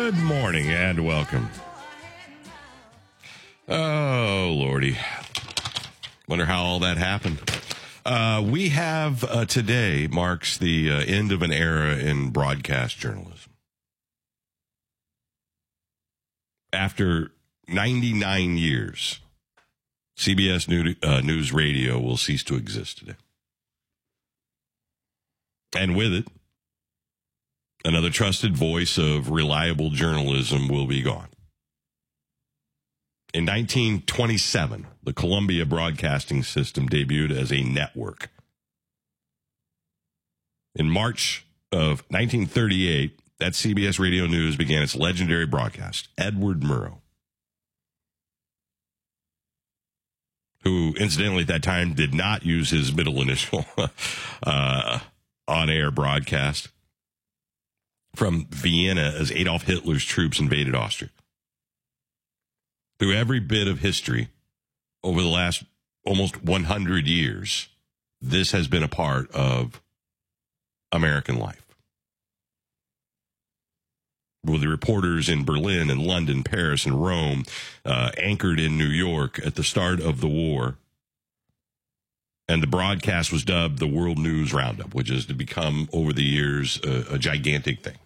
Good morning and welcome. Oh, Lordy. Wonder how all that happened. We have today marks the end of an era in broadcast journalism. After 99 years, CBS News Radio will cease to exist today. And with it, another trusted voice of reliable journalism will be gone. In 1927, the Columbia Broadcasting System debuted as a network. In March of 1938, that CBS Radio News began its legendary broadcast. Edward Murrow, who incidentally at that time did not use his middle initial on-air broadcast from Vienna as Adolf Hitler's troops invaded Austria. Through every bit of history over the last almost 100 years, this has been a part of American life. With the reporters in Berlin and London, Paris and Rome, anchored in New York at the start of the war. And the broadcast was dubbed the World News Roundup, which has become, over the years, a gigantic thing.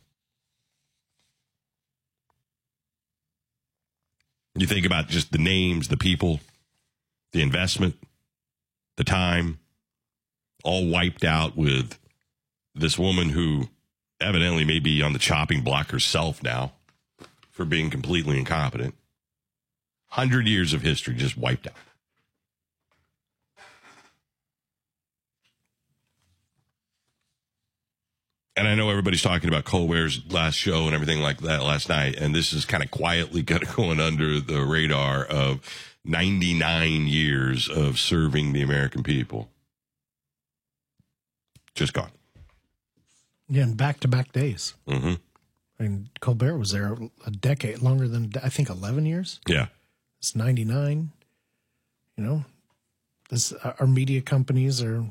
You think about just the names, the people, the investment, the time, all wiped out with this woman who evidently may be on the chopping block herself now for being completely incompetent. 100 years of history just wiped out. And I know everybody's talking about Colbert's last show and everything like that last night, and this is kind of quietly going under the radar of 99 years of serving the American people. Just gone. Yeah, and back-to-back days. Mm-hmm. I mean, Colbert was there a decade, longer than, I think, 11 years. Yeah. It's 99. You know, our media companies are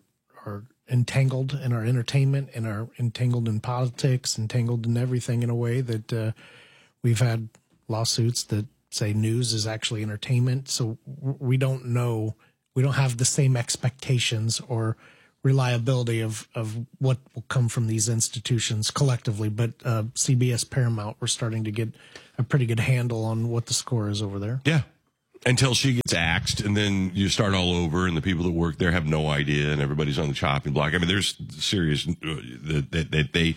entangled in our entertainment and are entangled in politics, entangled in everything in a way that we've had lawsuits that say news is actually entertainment. So we don't know, we don't have the same expectations or reliability of what will come from these institutions collectively. But CBS Paramount, we're starting to get a pretty good handle on what the score is over there. Yeah. Until she gets axed, and then you start all over, and the people that work there have no idea, and everybody's on the chopping block. I mean, there's serious that they.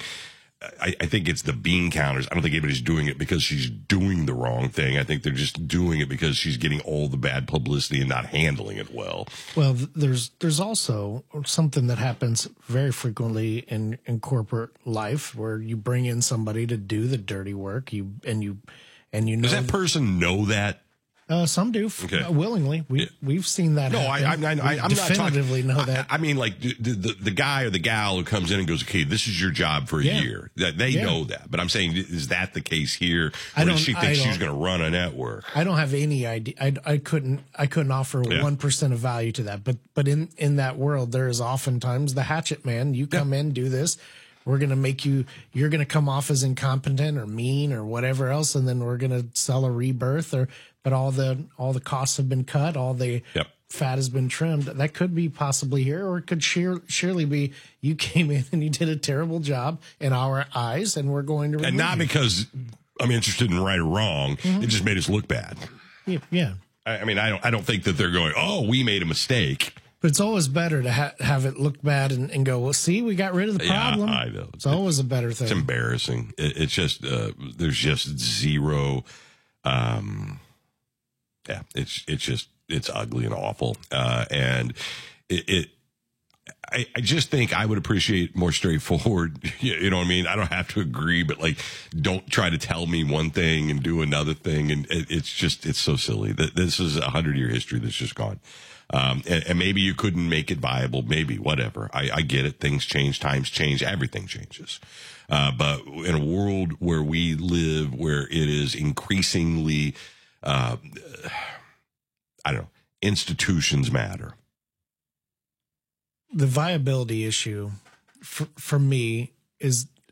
I think it's the bean counters. I don't think anybody's doing it because she's doing the wrong thing. I think they're just doing it because she's getting all the bad publicity and not handling it well. Well, there's also something that happens very frequently in corporate life where you bring in somebody to do the dirty work. You know. Does that person know that? Some do willingly. We've seen that. No, I'm definitively not talking. Know that. I mean, like the guy or the gal who comes in and goes, "Okay, this is your job for a year." That they know that. But I'm saying, is that the case here? Or does she think she's going to run a network? I don't have any idea. I couldn't offer 1% of value to that. But in that world, there is oftentimes the hatchet man. You come in, do this. We're going to make you're going to come off as incompetent or mean or whatever else. And then we're going to sell a rebirth but all the costs have been cut. All the fat has been trimmed. That could be possibly here, or it could surely be you came in and you did a terrible job in our eyes, and we're going to. And not because I'm interested in right or wrong. Mm-hmm. It just made us look bad. Yeah. I mean, I don't think that they're going, oh, we made a mistake. But it's always better to have it look bad and go, well, see, we got rid of the problem. Yeah, I know. It's always a better thing. It's embarrassing. It's just, there's just zero, it's ugly and awful. And I just think I would appreciate more straightforward, you know what I mean? I don't have to agree, but like, don't try to tell me one thing and do another thing. And it's so silly that this is 100-year history that's just gone. And maybe you couldn't make it viable, maybe, whatever. I get it. Things change, times change, everything changes. But in a world where we live, where it is increasingly, I don't know, institutions matter. The viability issue for me is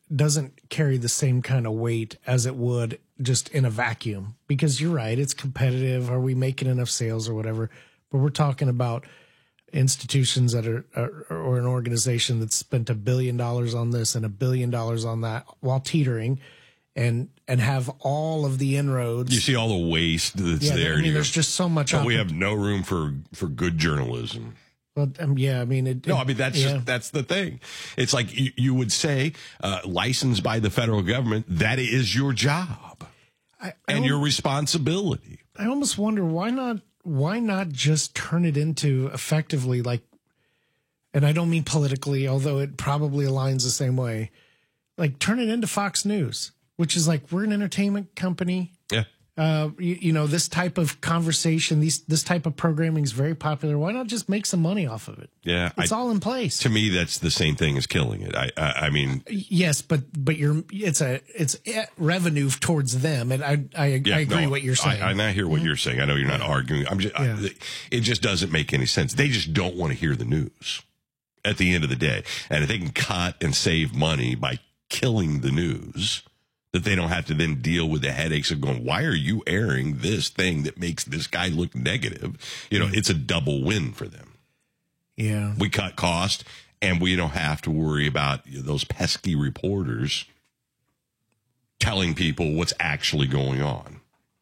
doesn't carry the same kind of weight as it would just in a vacuum. Because you're right, it's competitive. Are we making enough sales or whatever? But we're talking about institutions that are or an organization that's spent $1 billion on this and $1 billion on that while teetering, and have all of the inroads. You see all the waste that's there. I mean, there's just so much. But we have no room for good journalism. Well, yeah, I mean, that's the thing. It's like you would say, licensed by the federal government. That is your job and your responsibility. I almost wonder why not just turn it into effectively like, and I don't mean politically, although it probably aligns the same way. Like turn it into Fox News, which is like, we're an entertainment company. Yeah. This type of conversation, this type of programming is very popular. Why not just make some money off of it? Yeah. It's all in place. To me, that's the same thing as killing it. I mean, yes, but it's revenue towards them. And I agree what you're saying. I hear what you're saying. I know you're not arguing. It just doesn't make any sense. They just don't want to hear the news at the end of the day. And if they can cut and save money by killing the news, that they don't have to then deal with the headaches of going, why are you airing this thing that makes this guy look negative? It's a double win for them. Yeah. We cut cost, and we don't have to worry about those pesky reporters telling people what's actually going on.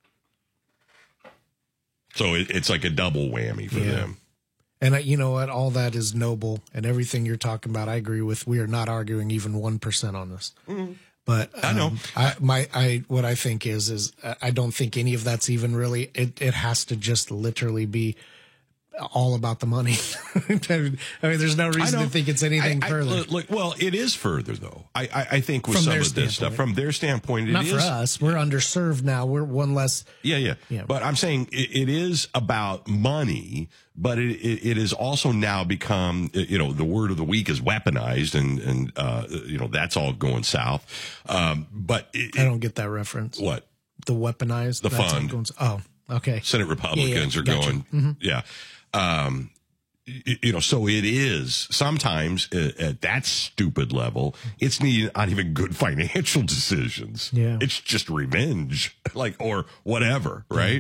So it's like a double whammy for them. And you know what? All that is noble, and everything you're talking about, I agree with. We are not arguing even 1% on this. Mm-hmm. But I know what I think is I don't think any of that's even really. It has to just literally be all about the money. I mean, there's no reason to think it's anything further. Look, well, it is further though. I think with some of this stuff from their standpoint, not for us. We're underserved now. We're one less. Yeah. But I'm saying it is about money. But it is also now become, the word of the week is weaponized, and that's all going south. But I don't get that reference. What? The weaponized? The fund. Oh, okay. Senate Republicans are going, yeah. So it is sometimes at that stupid level, it's not even good financial decisions. Yeah. It's just revenge, or whatever, right?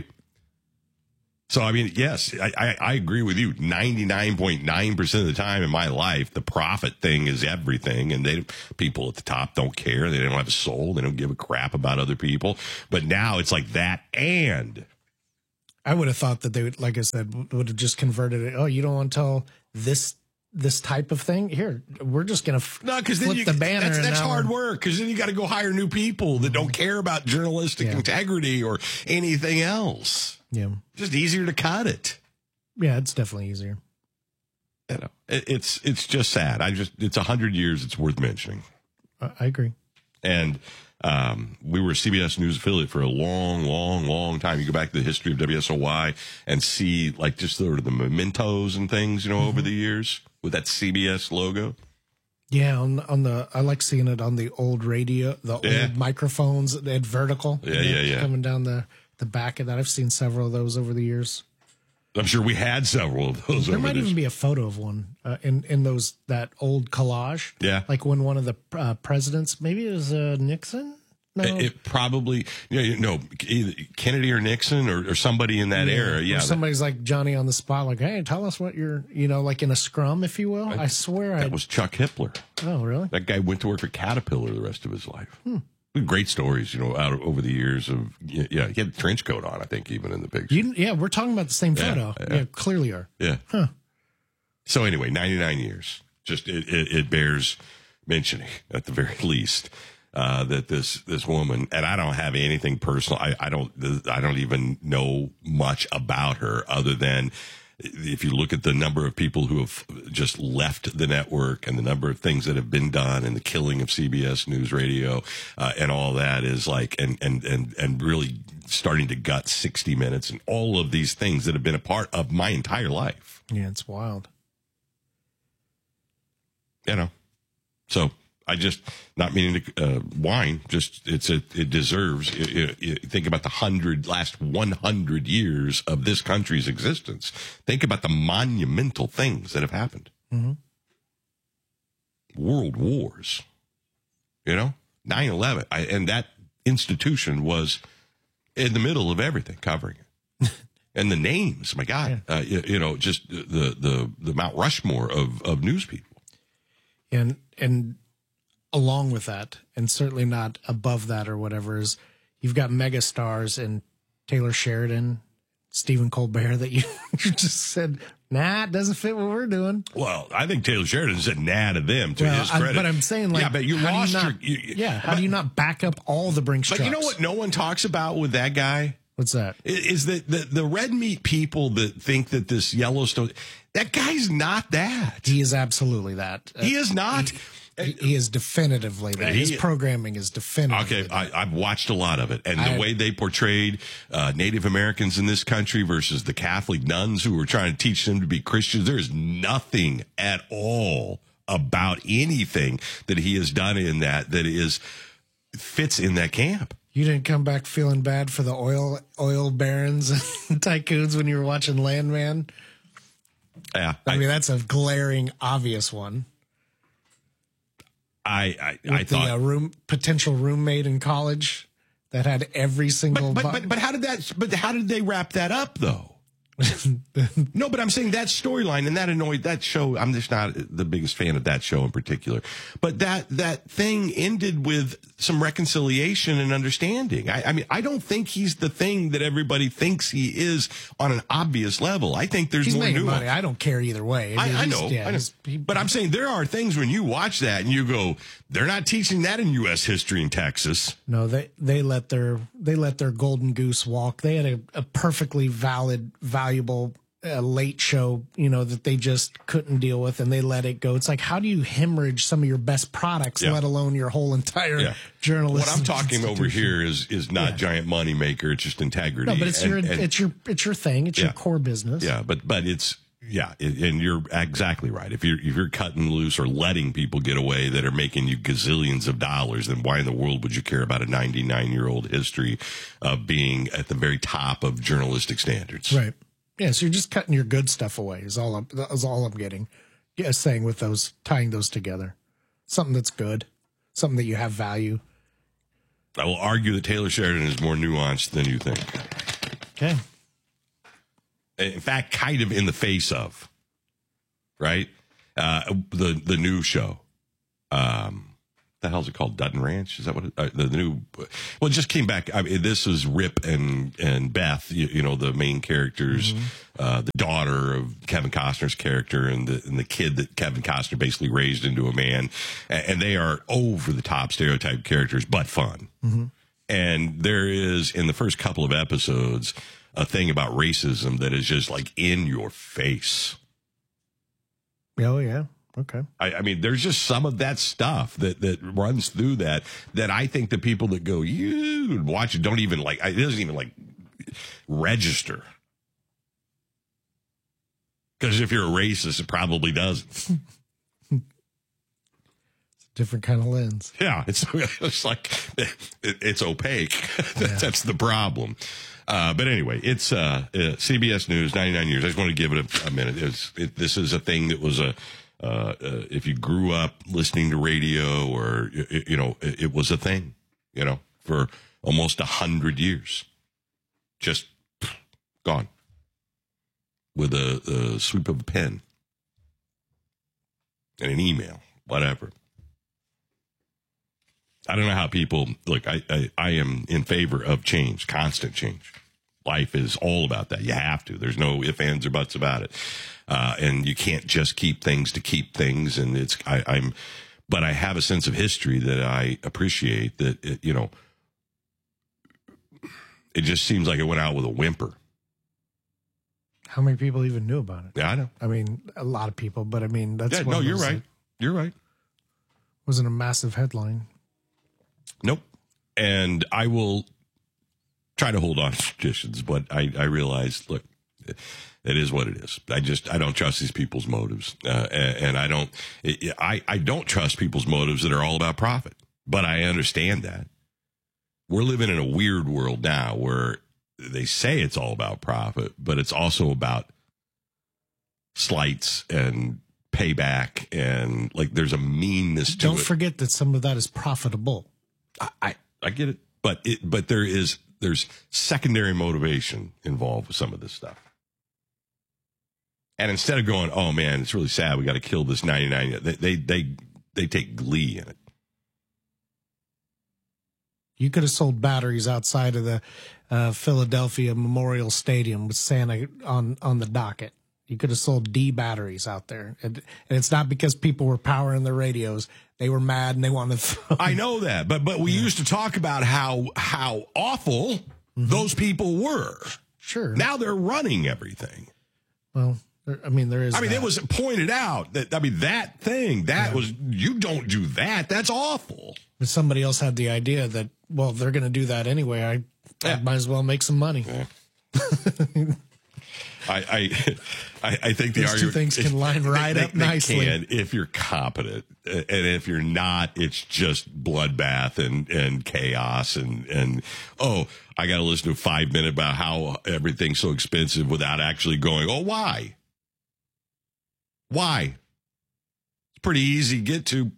So, I mean, yes, I agree with you. 99.9% of the time in my life, the profit thing is everything. And people at the top don't care. They don't have a soul. They don't give a crap about other people. But now it's like that. And I would have thought that they would, like I said, would have just converted it. Oh, you don't want to tell this type of thing? Here, we're just going to flip the banner. That's hard work, because then you got to go hire new people that don't care about journalistic integrity or anything else. Yeah. Just easier to cut it. Yeah, it's definitely easier. It's just sad. It's 100 years. It's worth mentioning. I agree. And we were a CBS News affiliate for a long, long, long time. You go back to the history of WSOY and see just sort of the mementos and things, over the years with that CBS logo. Yeah, I like seeing it on the old radio, old microphones, they had vertical. Yeah. Coming down the back of that. I've seen several of those over the years. I'm sure we had several of those. There might even be a photo of one in that old collage. Yeah, like when one of the presidents, maybe it was Nixon. No, it probably either Kennedy or Nixon or somebody in that era. Yeah, or somebody's like Johnny on the spot, like, hey, tell us what you're, like in a scrum, if you will. I swear that was Chuck Hippler. Oh, really? That guy went to work for Caterpillar the rest of his life. Great stories, out over the years of, he had a trench coat on, I think, even in the picture. We're talking about the same photo. Yeah, clearly are. Yeah. Huh. So anyway, 99 years. Just, it bears mentioning at the very least, that this woman, and I don't have anything personal. I don't even know much about her other than, if you look at the number of people who have just left the network and the number of things that have been done and the killing of CBS News Radio, and all that is and really starting to gut 60 Minutes and all of these things that have been a part of my entire life. Yeah, it's wild. So I just, not meaning to whine, just it deserves. Think about the last 100 years of this country's existence. Think about the monumental things that have happened. Mm-hmm. World wars. 9/11. And that institution was in the middle of everything, covering it. And the names, my God, just the Mount Rushmore of news people. And along with that, and certainly not above that or whatever, is you've got mega stars and Taylor Sheridan, Stephen Colbert, that you just said, nah, it doesn't fit what we're doing. Well, I think Taylor Sheridan said nah to them, to his credit. But I'm saying, like, yeah, but you lost how do you not back up all the Brinks trucks? But you know what no one talks about with that guy? What's that? Is that the red meat people that think that this Yellowstone, that guy's not that. He is absolutely that. He is not. He is definitively that. His programming is definitively okay. I've watched a lot of it, and the way they portrayed Native Americans in this country versus the Catholic nuns who were trying to teach them to be Christians. There is nothing at all about anything that he has done in that fits in that camp. You didn't come back feeling bad for the oil barons and tycoons when you were watching Landman? Yeah. I mean, that's a glaring, obvious one. I thought the potential roommate in college that had every single. But how did they wrap that up though? No, but I'm saying that storyline and that annoyed that show. I'm just not the biggest fan of that show in particular. But that thing ended with some reconciliation and understanding. I mean, I don't think he's the thing that everybody thinks he is on an obvious level. I think there's more nuance. Money. I don't care either way. I know. But I'm saying there are things when you watch that and you go, they're not teaching that in U.S. history in Texas. No, they let their golden goose walk. They had a perfectly valuable late show, that they just couldn't deal with, and they let it go. It's like, how do you hemorrhage some of your best products, let alone your whole entire journalism? What I'm talking over here is not giant money maker. It's just integrity. No, but it's your thing. It's your core business. Yeah, but it's. Yeah, and you're exactly right. If you're cutting loose or letting people get away that are making you gazillions of dollars, then why in the world would you care about a 99-year-old history of being at the very top of journalistic standards? Right. Yeah, so you're just cutting your good stuff away. Is all I'm getting. Yeah, saying with those, tying those together, something that's good, something that you have value. I will argue that Taylor Sheridan is more nuanced than you think. Okay. In fact, kind of in the face of, right? The new show. The hell's it called? Dutton Ranch? Is that what the new? Well, it just came back. I mean, this is Rip and Beth. The main characters, the daughter of Kevin Costner's character, and the kid that Kevin Costner basically raised into a man, and they are over the top stereotype characters, but fun. Mm-hmm. And there is in the first couple of episodes a thing about racism that is just like in your face. Oh, yeah. Okay. I mean, there's just some of that stuff that runs through that I think the people that go, you watch it, don't even like, it doesn't even like register. Because if you're a racist, it probably doesn't. It's a different kind of lens. Yeah. It's like, it's opaque. That's the problem. But anyway, it's CBS News, 99 years. I just want to give it a minute. This is a thing that was if you grew up listening to radio or, it was a thing, for almost 100 years. Just gone with a sweep of a pen and an email, whatever. I don't know how people look. I am in favor of change, constant change. Life is all about that. You have to. There's no ifs, ands, or buts about it. And you can't just keep things to keep things. And but I have a sense of history that I appreciate that, it just seems like it went out with a whimper. How many people even knew about it? Yeah, I know. I mean, a lot of people, but I mean, that's no, you're right. You're right. Wasn't a massive headline. Nope. And I will try to hold on to traditions, but I realize, look, it is what it is. I don't trust these people's motives. And I don't trust people's motives that are all about profit, but I understand that. We're living in a weird world now where they say it's all about profit, but it's also about slights and payback and like there's a meanness to it. Don't forget that some of that is profitable. I get it, but there's secondary motivation involved with some of this stuff. And instead of going, oh man, it's really sad, we got to kill this 99, they take glee in it. You could have sold batteries outside of the Philadelphia Memorial Stadium with Santa on the docket. You could have sold D batteries out there. And it's not because people were powering their radios. They were mad and they wanted to throw. I know that, but we used to talk about how awful those people were. Sure. Now they're running everything. Well, there is. It was pointed out that, that thing, was, you don't do that. That's awful. But somebody else had the idea that, well, they're going to do that anyway. I might as well make some money. Yeah. I think the Those argument, two things can line right up nicely. They can if you're competent, and if you're not, it's just bloodbath and chaos and I got to listen to a 5-minute about how everything's so expensive without actually going, oh, why? Why? It's pretty easy to get to,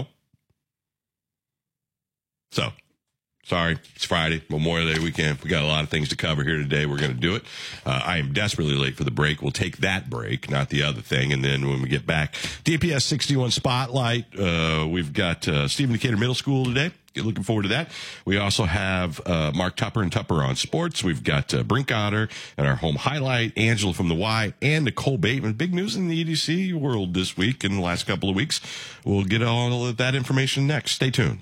So. Sorry, it's Friday, Memorial Day weekend. We got a lot of things to cover here today. We're going to do it. I am desperately late for the break. We'll take that break, not the other thing. And then when we get back, DPS 61 Spotlight. We've got Stephen Decatur Middle School today. Looking forward to that. We also have Mark Tupper and Tupper on Sports. We've got Brink Otter and our home highlight, Angela from the Y, and Nicole Bateman. Big news in the EDC world this week and the last couple of weeks. We'll get all of that information next. Stay tuned.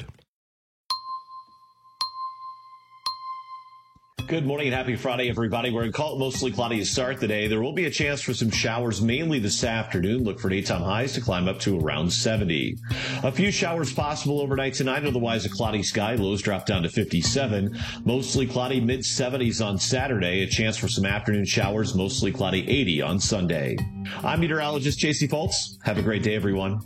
Good morning and happy Friday, everybody. We're going to call it mostly cloudy to start the day. There will be a chance for some showers mainly this afternoon. Look for daytime highs to climb up to around 70. A few showers possible overnight tonight. Otherwise, a cloudy sky. Lows drop down to 57. Mostly cloudy, mid-70s on Saturday. A chance for some afternoon showers. Mostly cloudy, 80 on Sunday. I'm meteorologist JC Fultz. Have a great day, everyone.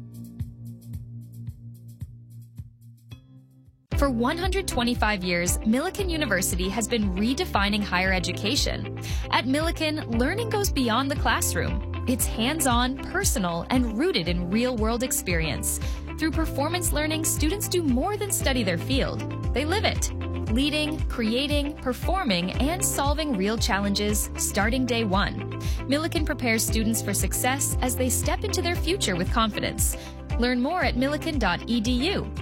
For 125 years, Millikan University has been redefining higher education. At Millikan, learning goes beyond the classroom. It's hands-on, personal, and rooted in real-world experience. Through performance learning, students do more than study their field. They live it. Leading, creating, performing, and solving real challenges starting day one. Millikan prepares students for success as they step into their future with confidence. Learn more at millikan.edu.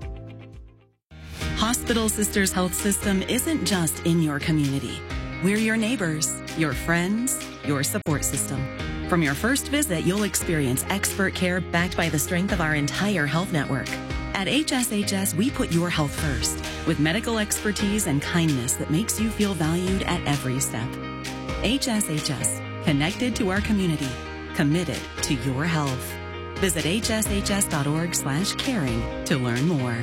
Hospital Sisters Health System isn't just in your community. We're your neighbors, your friends, your support system. From your first visit, you'll experience expert care backed by the strength of our entire health network. At HSHS, we put your health first with medical expertise and kindness that makes you feel valued at every step. HSHS, connected to our community, committed to your health. Visit hshs.org/caring to learn more.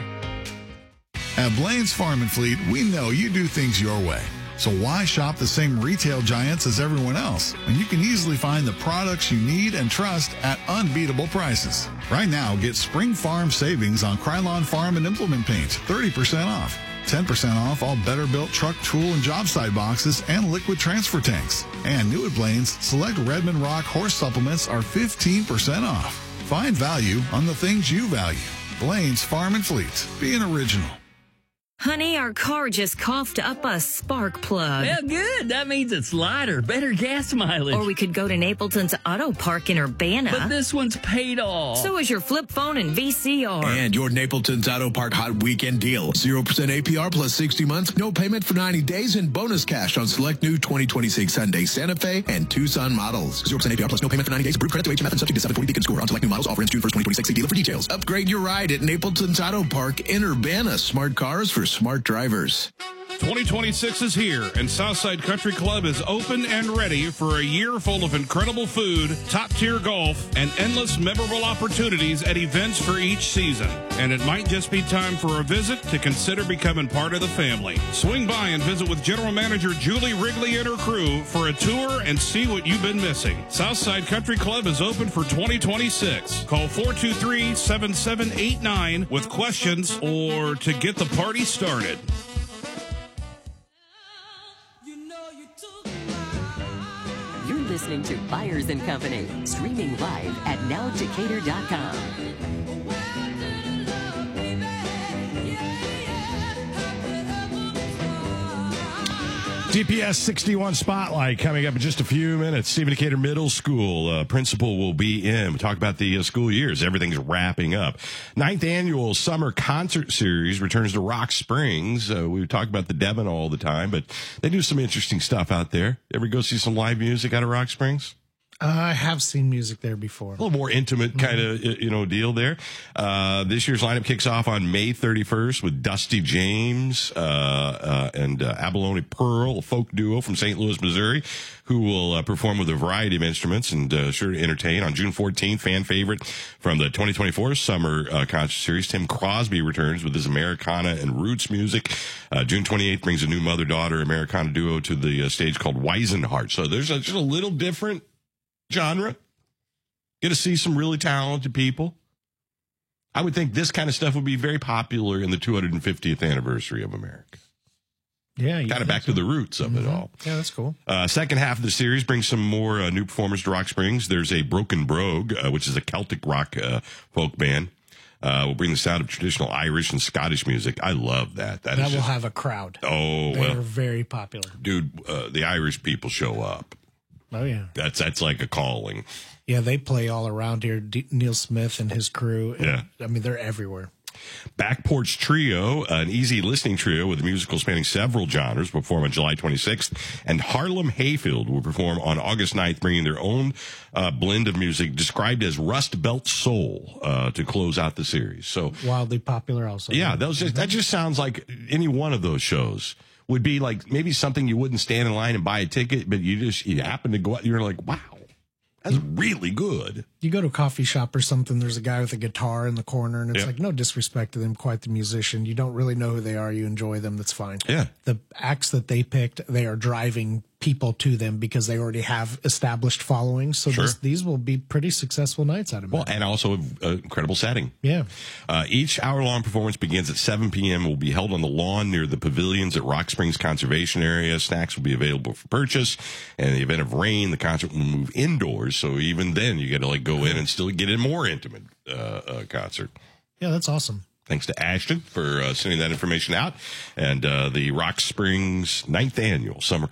At Blaine's Farm and Fleet, we know you do things your way. So why shop the same retail giants as everyone else when you can easily find the products you need and trust at unbeatable prices? Right now, get Spring Farm savings on Krylon Farm and Implement Paint, 30% off. 10% off all better-built truck, tool, and job site boxes and liquid transfer tanks. And new at Blaine's, select Redmond Rock horse supplements are 15% off. Find value on the things you value. Blaine's Farm and Fleet. Be an original. Honey, our car just coughed up a spark plug. Well, good. That means it's lighter, better gas mileage. Or we could go to Napleton's Auto Park in Urbana. But this one's paid off. So is your flip phone and VCR. And your Napleton's Auto Park Hot Weekend Deal. 0% APR plus 60 months, no payment for 90 days, and bonus cash on select new 2026 Hyundai Santa Fe and Tucson models. 0% APR plus no payment for 90 days. Approved credit to HMF and subject to 740 Beacon score on select new models. Offer ends June 1st, 2026. See dealer for details. Upgrade your ride at Napleton's Auto Park in Urbana. Smart cars for smart drivers. 2026 is here, and Southside Country Club is open and ready for a year full of incredible food, top-tier golf, and endless memorable opportunities at events for each season. And it might just be time for a visit to consider becoming part of the family. Swing by and visit with General Manager Julie Wrigley and her crew for a tour and see what you've been missing. Southside Country Club is open for 2026. Call 423-7789 with questions or to get the party started. listening to Byers & Company, streaming live at nowdecatur.com. DPS 61 Spotlight coming up in just a few minutes. Stephen Decatur Middle School principal will be in. We'll talk about the school years. Everything's wrapping up. 9th annual summer concert series returns to Rock Springs. We talk about the Devon all the time, but they do some interesting stuff out there. Ever go see some live music out of Rock Springs? I have seen music there before. A little more intimate kind of, deal there. This year's lineup kicks off on May 31st with Dusty James and Abalone Pearl, a folk duo from St. Louis, Missouri, who will perform with a variety of instruments and sure to entertain. On June 14th, fan favorite from the 2024 Summer Concert Series, Tim Crosby returns with his Americana and roots music. June 28th brings a new mother-daughter Americana duo to the stage called Weisenhart. So there's just a little different genre. Get to see some really talented people. I would think this kind of stuff would be very popular in the 250th anniversary of America. Yeah. Kind of back to the roots of it all. Yeah, that's cool. Second half of the series brings some more new performers to Rock Springs. There's a Broken Brogue, which is a Celtic rock folk band. Will bring the sound of traditional Irish and Scottish music. I love that. That will have a crowd. Oh, They're very popular. Dude, the Irish people show up. Oh, yeah. That's like a calling. Yeah, they play all around here. Neil Smith and his crew. Yeah. I mean, they're everywhere. Back Porch Trio, an easy listening trio with a musical spanning several genres, will perform on July 26th. And Harlem Hayfield will perform on August 9th, bringing their own blend of music described as Rust Belt Soul to close out the series. So wildly popular also. Yeah, that just sounds like any one of those shows would be like maybe something you wouldn't stand in line and buy a ticket, but you happen to go out, you're like, wow, that's really good. You go to a coffee shop or something, there's a guy with a guitar in the corner, and it's like, no disrespect to them, quite the musician. You don't really know who they are. You enjoy them. That's fine. Yeah. The acts that they picked, they are driving people to them because they already have established followings. So these will be pretty successful nights out of it. Well, and also an incredible setting. Yeah. Each hour-long performance begins at 7 p.m. will be held on the lawn near the pavilions at Rock Springs Conservation Area. Snacks will be available for purchase. And in the event of rain, the concert will move indoors. So even then, you got to go in and still get a more intimate concert. Yeah, that's awesome. Thanks to Ashton for sending that information out. And the Rock Springs 9th Annual Summer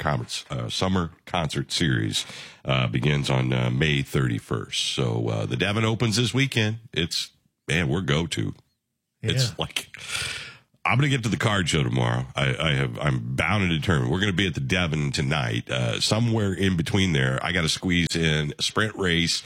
Concert Series begins on May 31st. So the Devon opens this weekend. We're go-to. Yeah. It's like, I'm going to get to the card show tomorrow. I'm bound and determined. We're going to be at the Devon tonight. Somewhere in between there, I got to squeeze in a sprint race,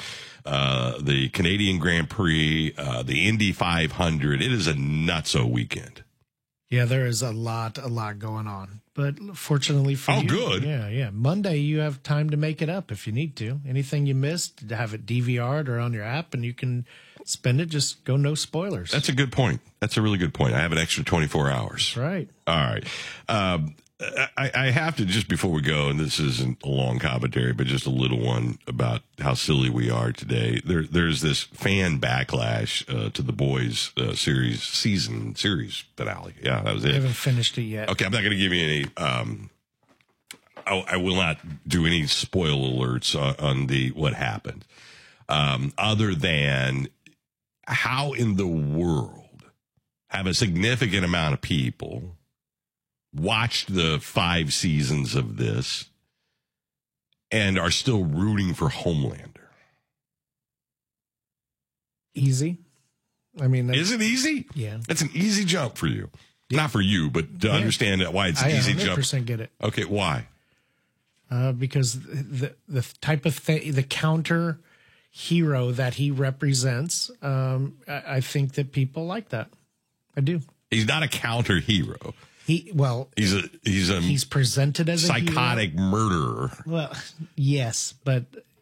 the Canadian Grand Prix, the Indy 500. It is a nutso weekend. Yeah, there is a lot going on. But fortunately for you. Oh, good. Yeah. Monday, you have time to make it up if you need to. Anything you missed, have it DVR'd or on your app, and you can spend it. Just go no spoilers. That's a good point. That's a really good point. I have an extra 24 hours. That's right. All right. I have to, just before we go, and this isn't a long commentary, but just a little one about how silly we are today. There's this fan backlash to the boys series finale. Yeah, that was it. I haven't finished it yet. Okay, I'm not going to give you any. I will not do any spoil alerts on what happened, other than how in the world have a significant amount of people watched the 5 seasons of this and are still rooting for Homelander. Easy. I mean, is it easy? Yeah. It's an easy jump for you. Yeah. Not for you, but to understand why it's an easy jump. I 100% get it. Okay, why? Because the type of thing, the counter hero that he represents, I think that people like that. I do. He's not a counter hero. He's presented as a psychotic murderer. Well, yes, but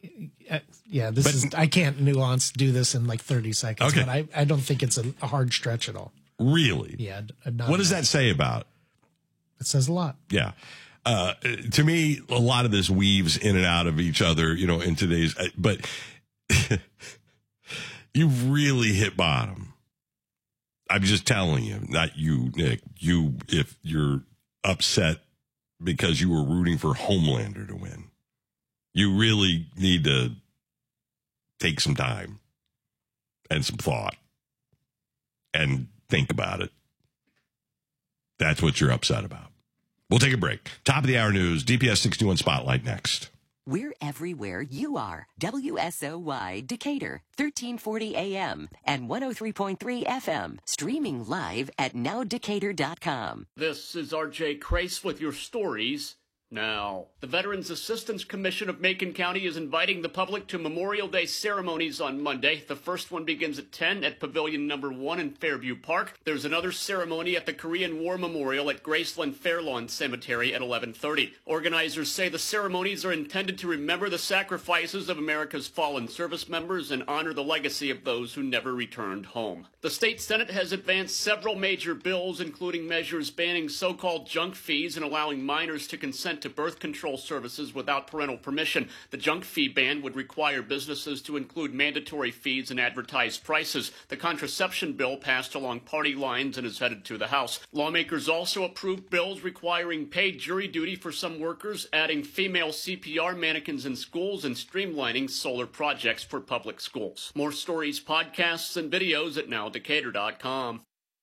I can't do this in like 30 seconds. Okay. But I don't think it's a hard stretch at all. Really? Yeah. What does that say about? It says a lot. Yeah. To me, a lot of this weaves in and out of each other, in today's, but you've really hit bottom. I'm just telling you, not you, Nick. If you're upset because you were rooting for Homelander to win, You really need to take some time and some thought and think about it. That's what you're upset about. We'll take a break. Top of the hour news, DPS 61 Spotlight next. We're everywhere you are. WSOY Decatur, 1340 AM and 103.3 FM. Streaming live at nowdecatur.com. This is RJ Crace with your stories now. The Veterans Assistance Commission of Macon County is inviting the public to Memorial Day ceremonies on Monday. The first one begins at 10 at Pavilion Number 1 in Fairview Park. There's another ceremony at the Korean War Memorial at Graceland Fairlawn Cemetery at 11:30. Organizers say the ceremonies are intended to remember the sacrifices of America's fallen service members and honor the legacy of those who never returned home. The state Senate has advanced several major bills, including measures banning so-called junk fees and allowing minors to consent to birth control services without parental permission. The junk fee ban would require businesses to include mandatory fees and advertised prices. The contraception bill passed along party lines and is headed to the House. Lawmakers also approved bills requiring paid jury duty for some workers, adding female CPR mannequins in schools, and streamlining solar projects for public schools. More stories, podcasts, and videos at nowdecatur.com.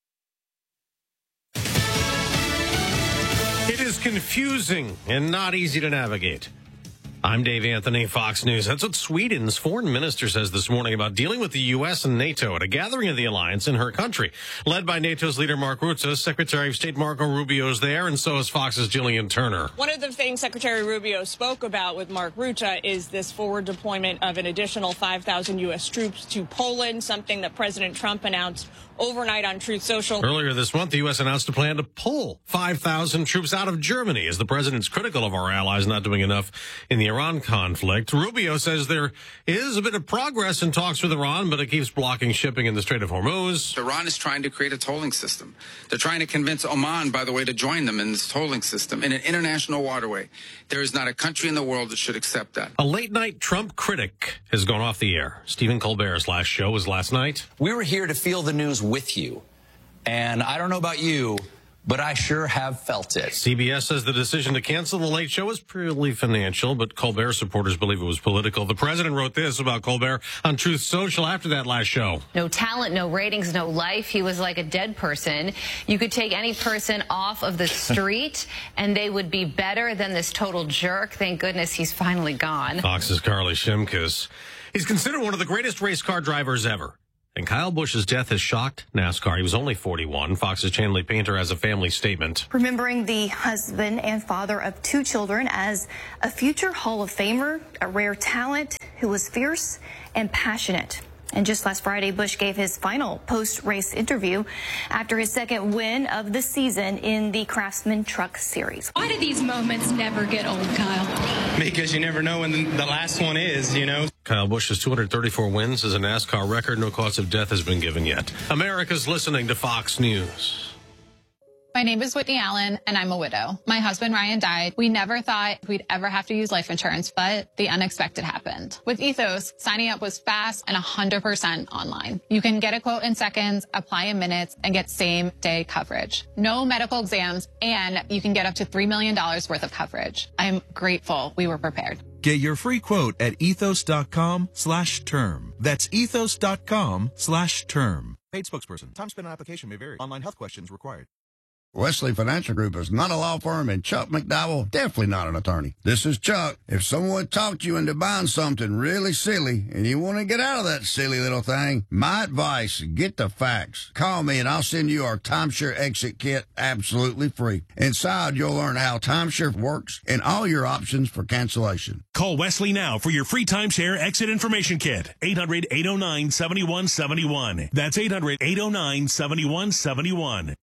It is confusing and not easy to navigate. I'm Dave Anthony, Fox News. That's what Sweden's foreign minister says this morning about dealing with the U.S. and NATO at a gathering of the alliance in her country. Led by NATO's leader Mark Rutte, Secretary of State Marco Rubio is there, and so is Fox's Jillian Turner. One of the things Secretary Rubio spoke about with Mark Rutte is this forward deployment of an additional 5,000 U.S. troops to Poland, something that President Trump announced overnight on Truth Social. Earlier this month, the U.S. announced a plan to pull 5,000 troops out of Germany as the president's critical of our allies not doing enough in the Iran conflict. Rubio says there is a bit of progress in talks with Iran, but it keeps blocking shipping in the Strait of Hormuz. Iran is trying to create a tolling system. They're trying to convince Oman, by the way, to join them in this tolling system in an international waterway. There is not a country in the world that should accept that. A late-night Trump critic has gone off the air. Stephen Colbert's last show was last night. We were here to feel the news with you. And I don't know about you, but I sure have felt it. CBS says the decision to cancel The Late Show was purely financial, but Colbert supporters believe it was political. The president wrote this about Colbert on Truth Social after that last show. No talent, no ratings, no life. He was like a dead person. You could take any person off of the street, and they would be better than this total jerk. Thank goodness he's finally gone. Fox's Carly Shimkus. He's considered one of the greatest race car drivers ever. And Kyle Busch's death has shocked NASCAR. He was only 41. Fox's Chanley Painter has a family statement. Remembering the husband and father of 2 children as a future Hall of Famer, a rare talent who was fierce and passionate. And just last Friday, Busch gave his final post-race interview after his second win of the season in the Craftsman Truck Series. Why do these moments never get old, Kyle? Because you never know when the last one is, you know. Kyle Busch's 234 wins is a NASCAR record. No cause of death has been given yet. America's listening to Fox News. My name is Whitney Allen, and I'm a widow. My husband, Ryan, died. We never thought we'd ever have to use life insurance, but the unexpected happened. With Ethos, signing up was fast and 100% online. You can get a quote in seconds, apply in minutes, and get same-day coverage. No medical exams, and you can get up to $3 million worth of coverage. I'm grateful we were prepared. Get your free quote at ethos.com/term. That's ethos.com/term. Paid spokesperson. Time spent on application may vary. Online health questions required. Wesley Financial Group is not a law firm, and Chuck McDowell definitely not an attorney. This is Chuck. If someone talked you into buying something really silly and you want to get out of that silly little thing, my advice, get the facts. Call me and I'll send you our timeshare exit kit absolutely free. Inside, you'll learn how timeshare works and all your options for cancellation. Call Wesley now for your free timeshare exit information kit. 800-809-7171. That's 800-809-7171.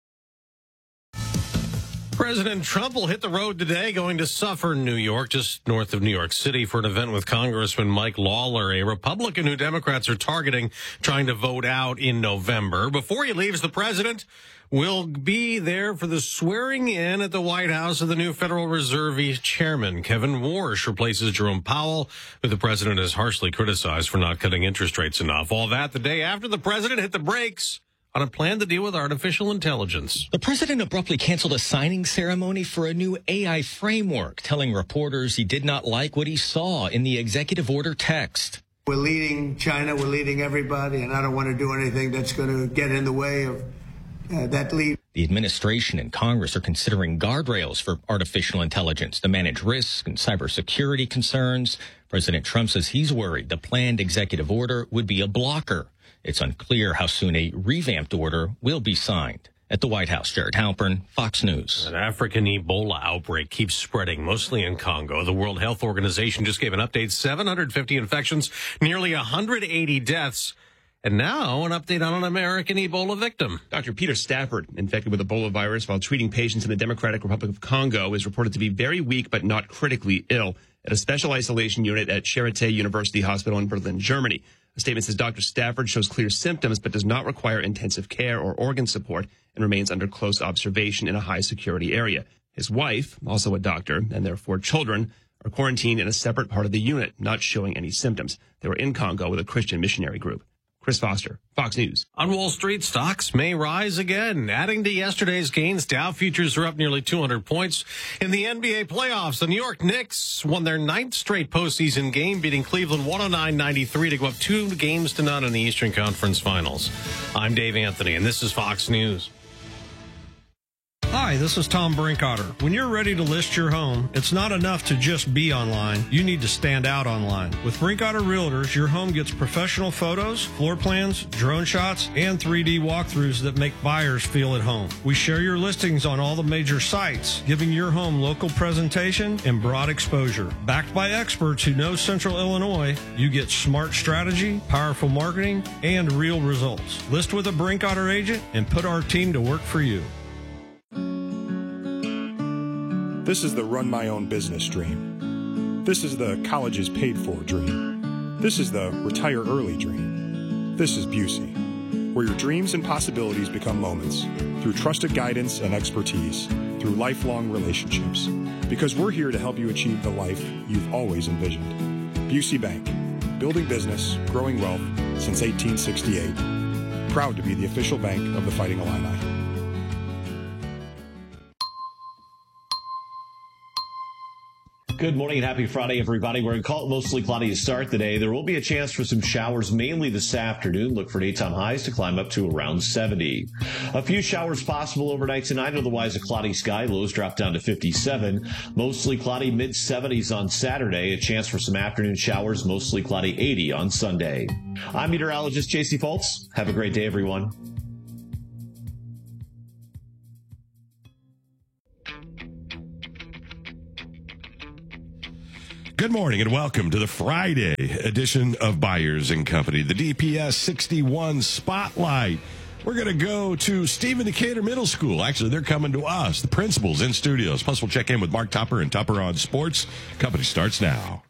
President Trump will hit the road today, going to Suffern, New York, just north of New York City, for an event with Congressman Mike Lawler, a Republican who Democrats are targeting, trying to vote out in November. Before he leaves, the president will be there for the swearing in at the White House of the new Federal Reserve chairman. Kevin Warsh replaces Jerome Powell, who the president has harshly criticized for not cutting interest rates enough. All that the day after the president hit the brakes on a plan to deal with artificial intelligence. The president abruptly canceled a signing ceremony for a new AI framework, telling reporters he did not like what he saw in the executive order text. We're leading China, we're leading everybody, and I don't want to do anything that's going to get in the way of that lead. The administration and Congress are considering guardrails for artificial intelligence to manage risk and cybersecurity concerns. President Trump says he's worried the planned executive order would be a blocker. It's unclear how soon a revamped order will be signed. At the White House, Jared Halpern, Fox News. An African Ebola outbreak keeps spreading, mostly in Congo. The World Health Organization just gave an update, 750 infections, nearly 180 deaths. And now an update on an American Ebola victim. Dr. Peter Stafford, infected with Ebola virus while treating patients in the Democratic Republic of Congo, is reported to be very weak but not critically ill at a special isolation unit at Charité University Hospital in Berlin, Germany. A statement says Dr. Stafford shows clear symptoms but does not require intensive care or organ support and remains under close observation in a high-security area. His wife, also a doctor, and their 4 children are quarantined in a separate part of the unit, not showing any symptoms. They were in Congo with a Christian missionary group. Chris Foster, Fox News. On Wall Street, stocks may rise again. Adding to yesterday's gains, Dow futures are up nearly 200 points. In the NBA playoffs, the New York Knicks won their 9th straight postseason game, beating Cleveland 109-93 to go up 2-0 in the Eastern Conference Finals. I'm Dave Anthony, and this is Fox News. Hi, this is Tom Brinkotter. When you're ready to list your home, it's not enough to just be online. You need to stand out online. With Brinkotter Realtors, your home gets professional photos, floor plans, drone shots, and 3D walkthroughs that make buyers feel at home. We share your listings on all the major sites, giving your home local presentation and broad exposure. Backed by experts who know Central Illinois, you get smart strategy, powerful marketing, and real results. List with a Brinkotter agent and put our team to work for you. This is the run my own business dream. This is the college is paid for dream. This is the retire early dream. This is Busey, where your dreams and possibilities become moments through trusted guidance and expertise, through lifelong relationships. Because we're here to help you achieve the life you've always envisioned. Busey Bank, building business, growing wealth since 1868. Proud to be the official bank of the Fighting Illini. Good morning and happy Friday, everybody. We're going to call it mostly cloudy to start the day. There will be a chance for some showers mainly this afternoon. Look for daytime highs to climb up to around 70. A few showers possible overnight tonight, otherwise a cloudy sky. Lows drop down to 57. Mostly cloudy, mid-70s on Saturday. A chance for some afternoon showers, mostly cloudy, 80 on Sunday. I'm meteorologist J.C. Foltz. Have a great day, everyone. Good morning and welcome to the Friday edition of Byers and Company, the DPS 61 Spotlight. We're going to go to Stephen Decatur Middle School. Actually, they're coming to us, the principals in studios. Plus, we'll check in with Mark Tupper and Tupper on Sports. Company starts now.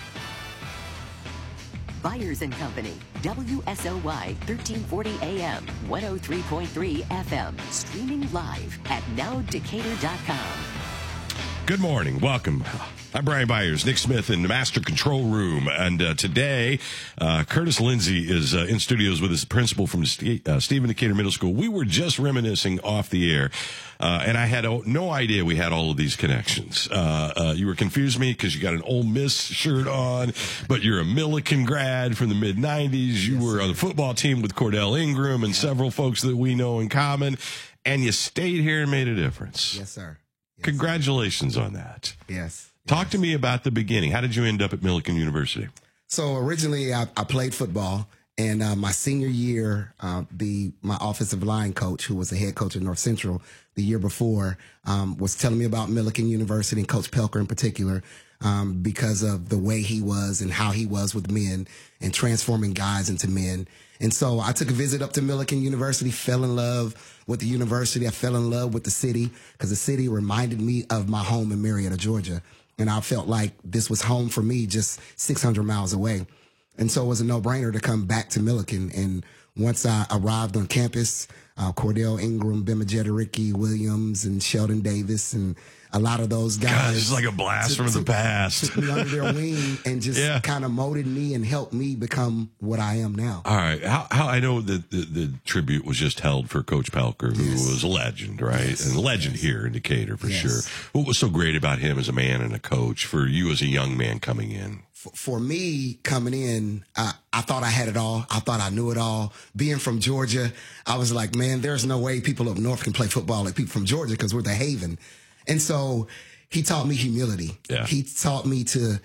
Byers and Company, WSOY 1340 AM, 103.3 FM, streaming live at nowdecatur.com. Good morning. Welcome. I'm Brian Byers, Nick Smith in the Master Control Room. And today, Curtis Lindsay is in studios with his principal from Stephen Decatur Middle School. We were just reminiscing off the air, and I had no idea we had all of these connections. You were confused me because you got an Ole Miss shirt on, but you're a Millikan grad from the mid-'90s. You were on the football team with Cordell Ingram and several folks that we know in common, and you stayed here and made a difference. Yes, sir. Congratulations on that. Yes. Talk to me about the beginning. How did you end up at Millikan University? So originally I played football, and my senior year, my offensive line coach, who was the head coach at North Central the year before, was telling me about Millikan University and Coach Pelker in particular, because of the way he was and how he was with men and transforming guys into men. And so I took a visit up to Millikan University, fell in love with the university. I fell in love with the city because the city reminded me of my home in Marietta, Georgia. And I felt like this was home for me, just 600 miles away. And so it was a no-brainer to come back to Millikan. And once I arrived on campus, Cordell Ingram, Bimajeta Williams, and Sheldon Davis, and a lot of those guys. God, it's like a blast from the past. Took me under their wing and just kind of molded me and helped me become what I am now. All right. How I know that the tribute was just held for Coach Pelker, who was a legend, right? Yes. And a legend here in Decatur for sure. What was so great about him as a man and a coach for you as a young man coming in? For me coming in, I thought I had it all. I thought I knew it all. Being from Georgia, I was like, man, there's no way people up north can play football like people from Georgia because we're the haven. And so he taught me humility. Yeah. He taught me to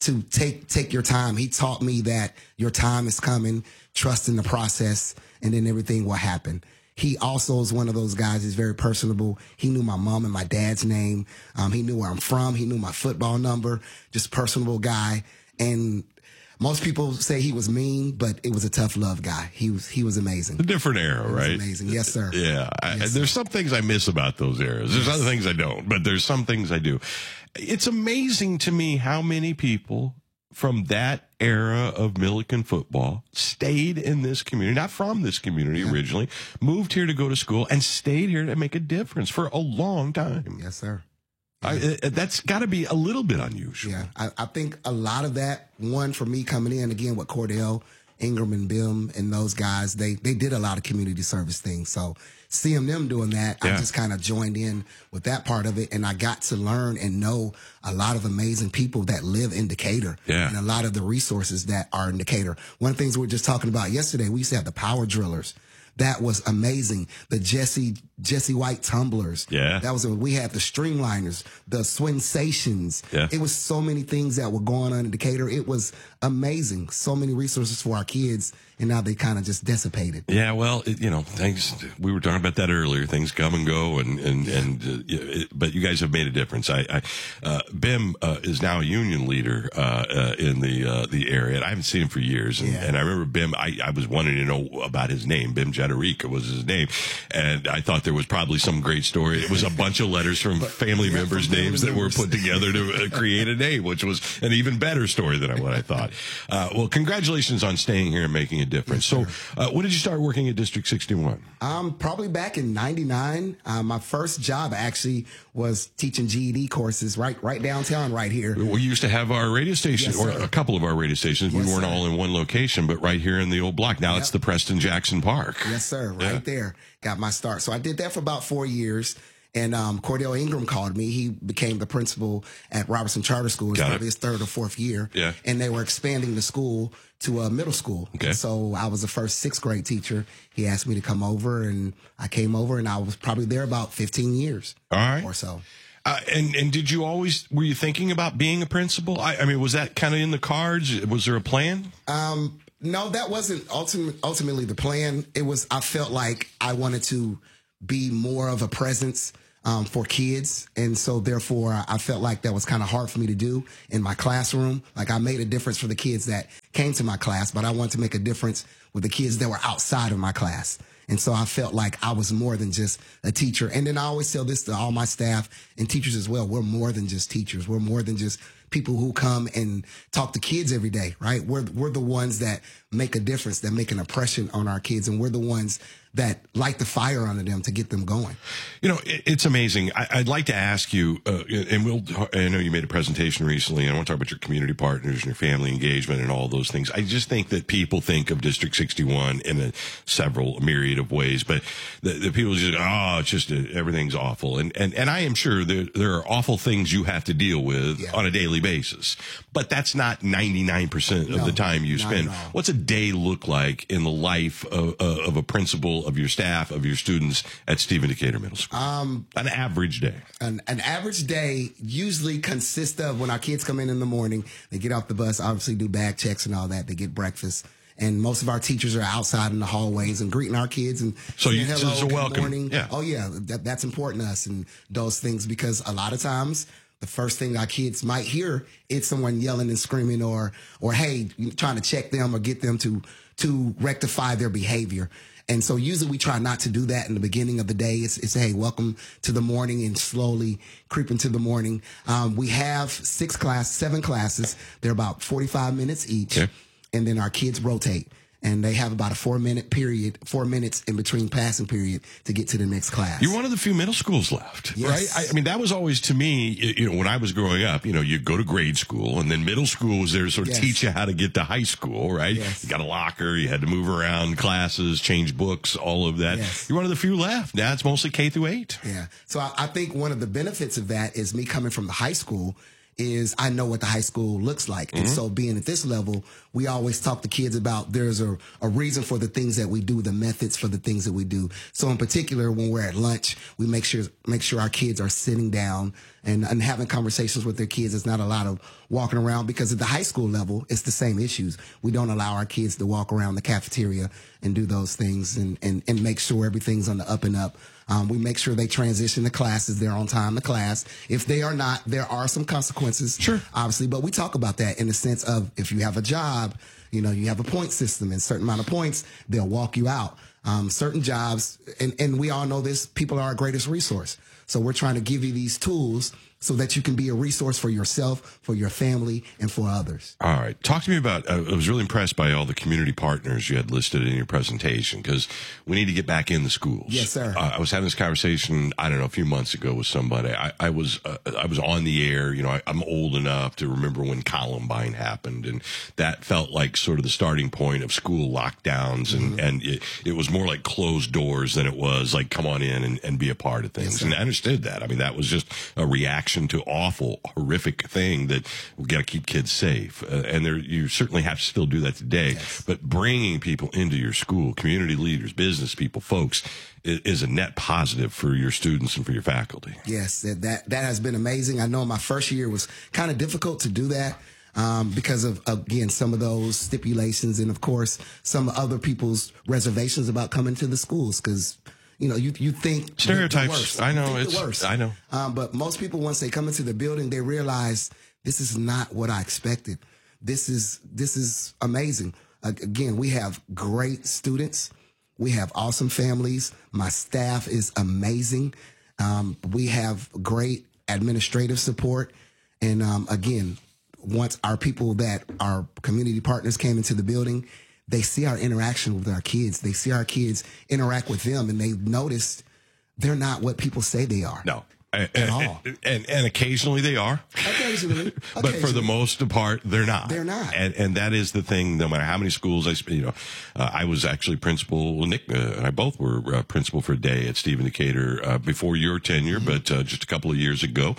take your time. He taught me that your time is coming, trust in the process, and then everything will happen. He also is one of those guys. He's very personable. He knew my mom and my dad's name. He knew where I'm from. He knew my football number. Just personable guy. And most people say he was mean, but it was a tough love guy. He was amazing. A different era, right? Amazing. Yes, sir. Yeah. There's some things I miss about those eras. There's other things I don't, but there's some things I do. It's amazing to me how many people from that era of Milliken football stayed in this community, not from this community originally, moved here to go to school and stayed here to make a difference for a long time. Yes, sir. That's got to be a little bit unusual. Yeah, I think a lot of that, one, for me coming in, again, with Cordell, Ingram, and Bim, and those guys, they did a lot of community service things. So seeing them doing that, I just kind of joined in with that part of it, and I got to learn and know a lot of amazing people that live in Decatur and a lot of the resources that are in Decatur. One of the things we were just talking about yesterday, we used to have the power drillers. That was amazing. The Jesse White tumblers. Yeah. That was, we had the streamliners, the Swinsations. Yeah. It was so many things that were going on in Decatur. It was amazing. So many resources for our kids, and now they kind of just dissipated. Yeah, well, things, we were talking about that earlier. Things come and go, but you guys have made a difference. Bim is now a union leader in the area, and I haven't seen him for years. And I remember Bim, I was wanting to know about his name. Bim Jederica was his name, and I thought there was probably some great story. It was a bunch of letters from family members' names that were put together to create a name, which was an even better story than what I thought. Well, congratulations on staying here and making a difference. So, when did you start working at District 61? Probably back in '99. My first job actually was teaching GED courses right downtown, right here. We used to have our radio station, or a couple of our radio stations. We weren't all in one location, but right here in the old block. Now it's the Preston Jackson Park. Yes, sir. Right there. Got my start. So I did that for about 4 years. And Cordell Ingram called me. He became the principal at Robertson Charter School. It's probably his third or fourth year. Yeah. And they were expanding the school to a middle school. Okay. So I was the first sixth grade teacher. He asked me to come over, and I came over, and I was probably there about 15 years or so. And did you always, were you thinking about being a principal? I mean, was that kind of in the cards? Was there a plan? No, that wasn't ultimately the plan. It was, I felt like I wanted to be more of a presence for kids. And so therefore I felt like that was kind of hard for me to do in my classroom. Like I made a difference for the kids that came to my class, but I wanted to make a difference with the kids that were outside of my class. And so I felt like I was more than just a teacher. And then I always tell this to all my staff and teachers as well. We're more than just teachers. We're more than just people who come and talk to kids every day, right? We're the ones that make a difference, that make an impression on our kids. And we're the ones that light the fire under them to get them going. You know, it's amazing. I'd like to ask you, and I know you made a presentation recently, and I want to talk about your community partners and your family engagement and all those things. I just think that people think of District 61 in a myriad of ways, but the people just, it's just, everything's awful. And I am sure there are awful things you have to deal with on a daily basis, but that's not 99% of the time you spend. What's a day look like in the life of a principal, of your staff, of your students at Stephen Decatur Middle School? An average day. An average day usually consists of, when our kids come in the morning, they get off the bus, obviously do bag checks and all that. They get breakfast. And most of our teachers are outside in the hallways and greeting our kids and saying hello, it's a welcome. Morning. Yeah. Oh yeah, that's important to us and those things, because a lot of times the first thing our kids might hear is someone yelling and screaming or hey, trying to check them or get them to rectify their behavior. And so usually we try not to do that in the beginning of the day. It's hey, welcome to the morning, and slowly creep into the morning. We have 7 classes. They're about 45 minutes each. Okay. And then our kids rotate. and they have about a 4 minutes in between passing period to get to the next class. You're one of the few middle schools left, Yes. right? I mean, that was always, to me, when I was growing up, you go to grade school, and then middle school was there to sort of teach you how to get to high school, right? Yes. You got a locker, you had to move around classes, change books, all of that. Yes. You're one of the few left. Now it's mostly K through 8. Yeah. So I think one of the benefits of that is me coming from the high school is I know what the high school looks like. And so being at this level, we always talk to kids about there's a reason for the things that we do, the methods for the things that we do. So in particular, when we're at lunch, we make sure our kids are sitting down and having conversations with their kids. It's not a lot of walking around, because at the high school level, it's the same issues. We don't allow our kids to walk around the cafeteria and do those things and make sure everything's on the up and up. We make sure they transition to classes. They're on time to class. If they are not, there are some consequences, obviously, but we talk about that in the sense of if you have a job, you have a point system, and a certain amount of points, they'll walk you out. Certain jobs, and we all know this, people are our greatest resource. So we're trying to give you these tools so that you can be a resource for yourself, for your family, and for others. All right. Talk to me about, I was really impressed by all the community partners you had listed in your presentation, because we need to get back in the schools. Yes, sir. I was having this conversation, I don't know, a few months ago with somebody. I was on the air. I'm old enough to remember when Columbine happened, and that felt like sort of the starting point of school lockdowns, and it was more like closed doors than it was like come on in and be a part of things. Yes, and I understood that. I mean, that was just a reaction to awful, horrific thing that we got to keep kids safe. And you certainly have to still do that today. Yes. But bringing people into your school, community leaders, business people, folks, is a net positive for your students and for your faculty. Yes, that has been amazing. I know my first year was kind of difficult to do that. Because of, again, some of those stipulations and, of course, some other people's reservations about coming to the schools, because you think stereotypes. The worst. I know it's the worst. I know. But most people, once they come into the building, they realize this is not what I expected. This is amazing. Again, we have great students. We have awesome families. My staff is amazing. We have great administrative support. And again, once our people that our community partners came into the building, they see our interaction with our kids. They see our kids interact with them, and they notice they're not what people say they are. No. At all. And occasionally they are. Occasionally. But for the most part, they're not. They're not. And that is the thing, no matter how many schools I was actually principal, Nick and I both were principal for a day at Stephen Decatur before your tenure, but just a couple of years ago,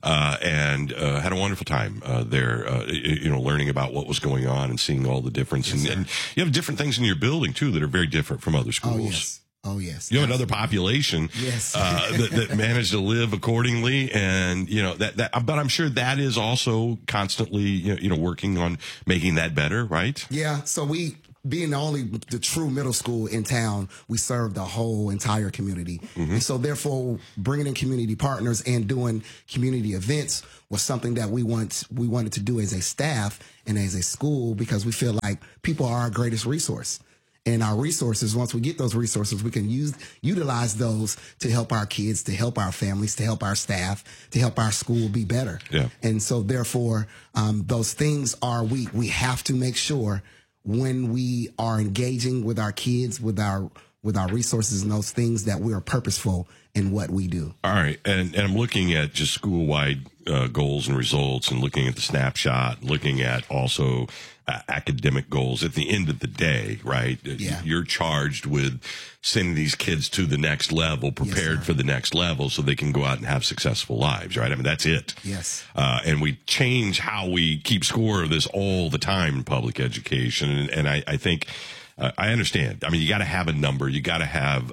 and had a wonderful time there, learning about what was going on and seeing all the difference. Yes, and you have different things in your building, too, that are very different from other schools. Oh, yes. Oh, yes. You have another population that managed to live accordingly. And, but I'm sure that is also constantly, working on making that better, right? Yeah. So being the true middle school in town, we serve the whole entire community. And so therefore, bringing in community partners and doing community events was something that we wanted to do as a staff and as a school, because we feel like people are our greatest resource. And our resources, once we get those resources, we can utilize those to help our kids, to help our families, to help our staff, to help our school be better. Yeah. And so therefore, those things we have to make sure when we are engaging with our kids, with our resources and those things, that we are purposeful in what we do. All right. And I'm looking at just school-wide goals and results, and looking at the snapshot, looking at also academic goals. At the end of the day, right? Yeah. You're charged with sending these kids to the next level, prepared for the next level, so they can go out and have successful lives, right? I mean, that's it. Yes. And we change how we keep score of this all the time in public education. And I think, I understand. I mean, you got to have a number. You got to have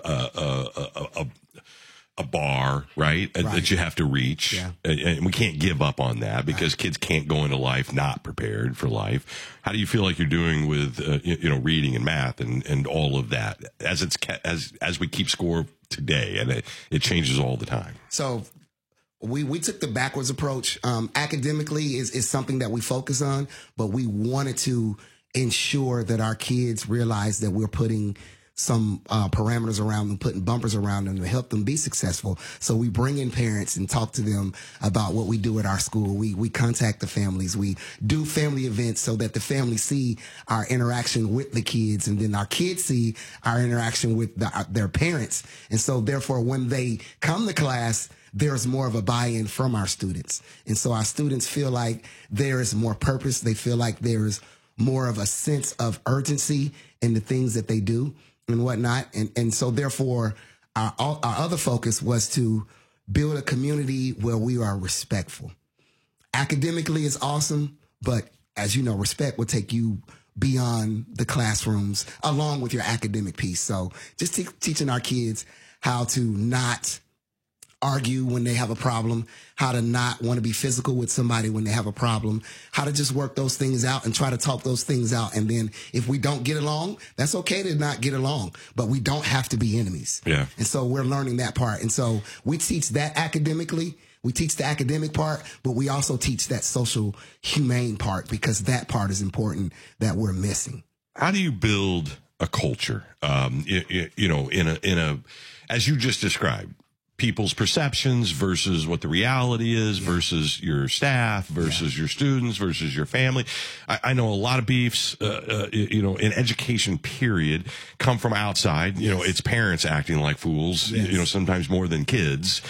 a bar, right? That you have to reach. Yeah. And we can't give up on that, because kids can't go into life not prepared for life. How do you feel like you're doing with, reading and math and all of that as we keep score today? And it changes all the time. So we took the backwards approach. Academically is something that we focus on, but we wanted to ensure that our kids realize that we're putting some parameters around them, putting bumpers around them to help them be successful. So we bring in parents and talk to them about what we do at our school. We contact the families. We do family events so that the families see our interaction with the kids, and then our kids see our interaction with their parents. And so therefore, when they come to class, there's more of a buy-in from our students. And so our students feel like there is more purpose. They feel like there's more of a sense of urgency in the things that they do and whatnot. And so therefore, our other focus was to build a community where we are respectful. Academically is awesome, but as you know, respect will take you beyond the classrooms along with your academic piece. So just teaching our kids how to not argue when they have a problem, how to not want to be physical with somebody when they have a problem, how to just work those things out and try to talk those things out. And then if we don't get along, that's okay to not get along, but we don't have to be enemies. Yeah. And so we're learning that part. And so we teach that academically. We teach the academic part, but we also teach that social humane part, because that part is important that we're missing. How do you build a culture? You know, in a, as you just described, people's perceptions versus what the reality is, versus your staff versus your students versus your family. I know a lot of beefs, you know, in education period come from outside. You know, it's parents acting like fools, you know, sometimes more than kids.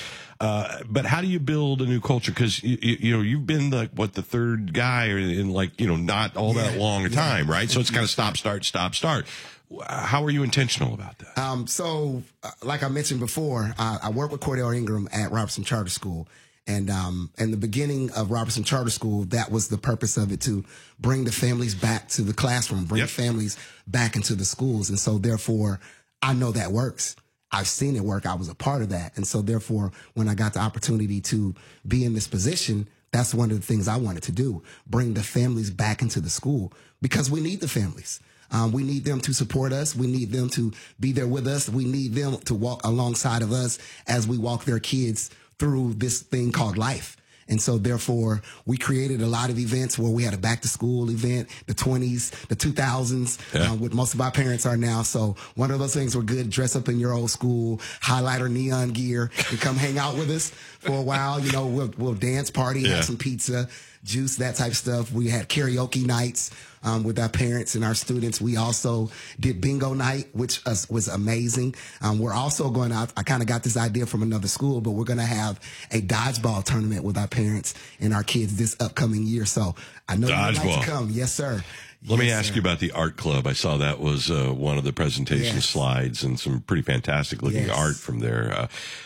But how do you build a new culture? Because, you know, you've been the third guy in like, you know, not all that long a time, right? So it's kind of stop, start. How are you intentional about that? So, like I mentioned before, I work with Cordell Ingram at Robertson Charter School. And in the beginning of Robertson Charter School, that was the purpose of it, to bring the families back to the classroom, bring families back into the schools. And so, therefore, I know that works. I've seen it work. I was a part of that. And so, therefore, when I got the opportunity to be in this position, that's one of the things I wanted to do, bring the families back into the school, because we need the families. We need them to support us. We need them to be there with us. We need them to walk alongside of us as we walk their kids through this thing called life. And so, therefore, we created a lot of events where we had a back-to-school event, the 20s, the 2000s, what most of our parents are now. So one of those things were good, dress up in your old school, highlighter neon gear, and come hang out with us for a while. You know, we'll dance party, have some pizza, juice, that type of stuff. We had karaoke nights with our parents and our students. We also did bingo night, which was amazing. We're also going out. I kind of got this idea from another school, but we're going to have a dodgeball tournament with our parents and our kids this upcoming year. So I know you'd like to come. Yes, sir. Let me ask you about the art club. I saw that was one of the presentation slides, and some pretty fantastic looking art from there.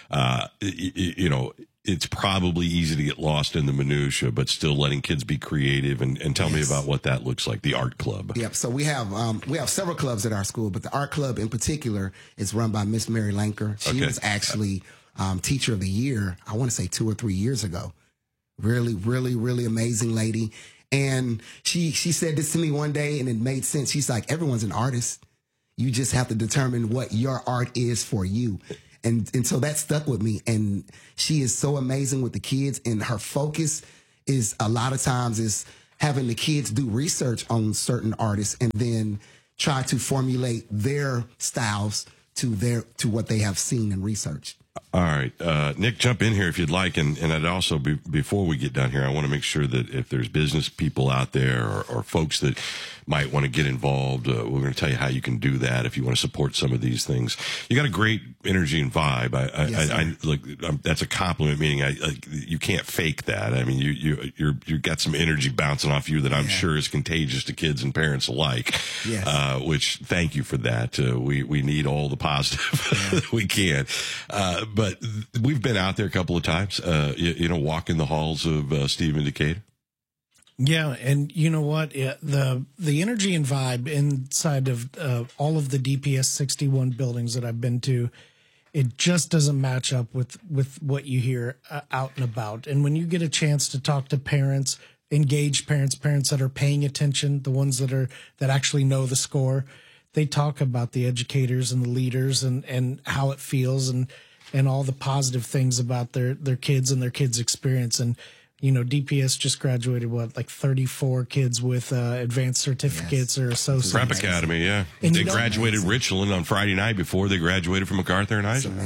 You know, it's probably easy to get lost in the minutia, but still letting kids be creative. And tell me about what that looks like, the art club. Yep. So we have several clubs at our school, but the art club in particular is run by Miss Mary Lanker. She was actually teacher of the year, I want to say 2 or 3 years ago. Really, really, really amazing lady. And she said this to me one day, and it made sense. She's like, everyone's an artist. You just have to determine what your art is for you. And so that stuck with me. And she is so amazing with the kids. And her focus is a lot of times is having the kids do research on certain artists and then try to formulate their styles to what they have seen and researched. All right. Nick, jump in here if you'd like. And I'd also, before we get done here, I want to make sure that if there's business people out there or folks that might want to get involved, we're going to tell you how you can do that if you want to support some of these things. You got a great energy and vibe. That's a compliment, meaning you can't fake that. I mean, you got some energy bouncing off you that I'm sure is contagious to kids and parents alike. Yes. Which, thank you for that. We need all the positive that we can. But we've been out there a couple of times, you know, walking the halls of Stephen Decatur. Yeah, and you know what? The energy and vibe inside of all of the DPS 61 buildings that I've been to, it just doesn't match up with what you hear out and about. And when you get a chance to talk to parents, engaged parents that are paying attention, the ones that actually know the score, they talk about the educators and the leaders and how it feels and all the positive things about their kids and their kids' experience. And DPS just graduated, like 34 kids with advanced certificates or associates. Prep Academy, yeah. And they graduated Richland on Friday night before they graduated from MacArthur and Isaac.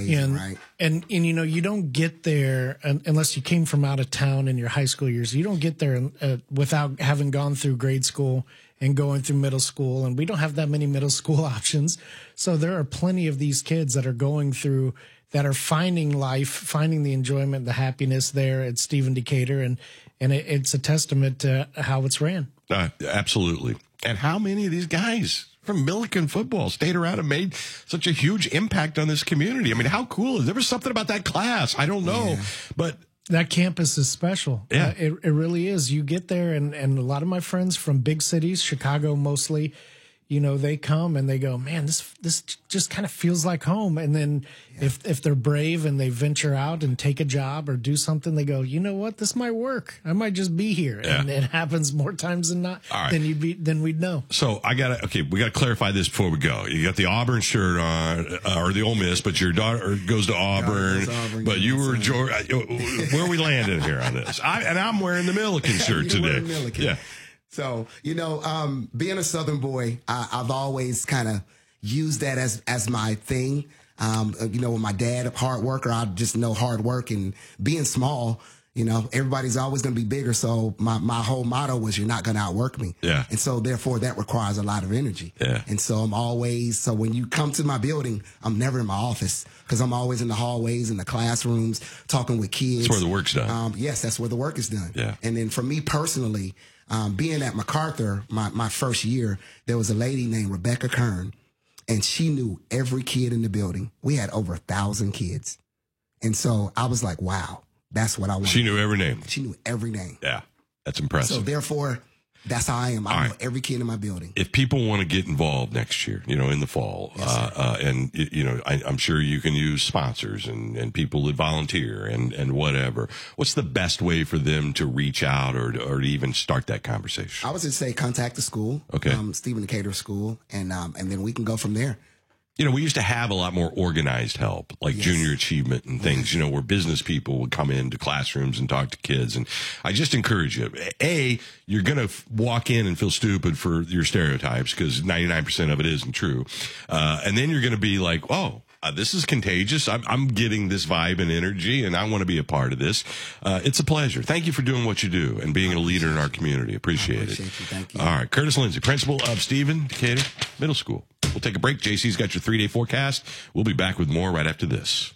And you don't get there unless you came from out of town in your high school years. You don't get there without having gone through grade school and going through middle school. And we don't have that many middle school options. So there are plenty of these kids that are going through, that are finding life, finding the enjoyment, the happiness there at Stephen Decatur. And it's a testament to how it's ran. Absolutely. And how many of these guys from Milliken football stayed around and made such a huge impact on this community? I mean, how cool is it? There was something about that class. I don't know, but that campus is special. Yeah, it really is. You get there, and a lot of my friends from big cities, Chicago mostly, they come and they go, man, this just kind of feels like home. And then if they're brave and they venture out and take a job or do something, they go, you know what, this might work. I might just be here. Yeah. And it happens more times than not. Right. Than we'd know. So we got to clarify this before we go. You got the Auburn shirt on, or the Ole Miss, but your daughter goes to Auburn. But you were where are we landing here on this? I'm wearing the Milliken shirt today. Yeah. So, being a Southern boy, I've always kind of used that as my thing. With my dad, a hard worker, I just know hard work, and being small, everybody's always going to be bigger. So my whole motto was, you're not going to outwork me. Yeah. And so therefore that requires a lot of energy. Yeah. And so so when you come to my building, I'm never in my office, because I'm always in the hallways, in the classrooms, talking with kids. That's where the work's done. Yes, that's where the work is done. Yeah. And then for me personally, being at MacArthur, my first year, there was a lady named Rebecca Kern, and she knew every kid in the building. We had over 1,000 kids. And so I was like, wow, that's what I want. She knew every name. She knew every name. Yeah, that's impressive. So therefore, that's how I am. I know every kid in my building. If people want to get involved next year, in the fall, I'm sure you can use sponsors and people that volunteer and whatever. What's the best way for them to reach out or to even start that conversation? I would just say contact the school, Stephen Decatur School, and then we can go from there. We used to have a lot more organized help, like junior achievement and things, where business people would come into classrooms and talk to kids. And I just encourage you, you're going to walk in and feel stupid for your stereotypes, because 99% of it isn't true. And then you're going to be like, this is contagious. I'm getting this vibe and energy, and I want to be a part of this. It's a pleasure. Thank you for doing what you do and being a leader in our community. Appreciate it. Thank you. All right. Curtis Lindsey, principal of Stephen Decatur Middle School. We'll take a break. JC's got your 3-day forecast. We'll be back with more right after this.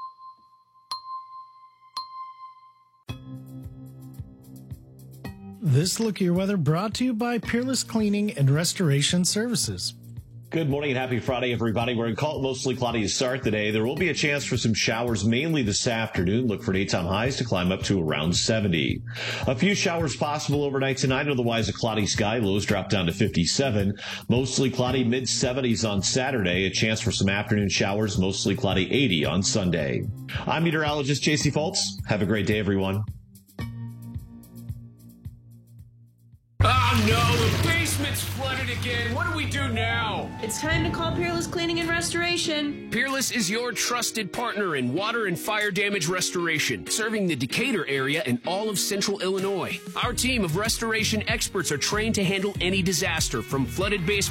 This Look at Your Weather brought to you by Peerless Cleaning and Restoration Services. Good morning and happy Friday, everybody. We're going to call it mostly cloudy to start today. There will be a chance for some showers mainly this afternoon. Look for daytime highs to climb up to around 70. A few showers possible overnight tonight. Otherwise, a cloudy sky. Lows drop down to 57. Mostly cloudy, mid-70s on Saturday. A chance for some afternoon showers. Mostly cloudy, 80 on Sunday. I'm meteorologist JC Fultz. Have a great day, everyone. Oh no, the basement's flooded again. What do we do now? It's time to call Peerless Cleaning and Restoration. Peerless is your trusted partner in water and fire damage restoration, serving the Decatur area and all of central Illinois. Our team of restoration experts are trained to handle any disaster, from flooded basements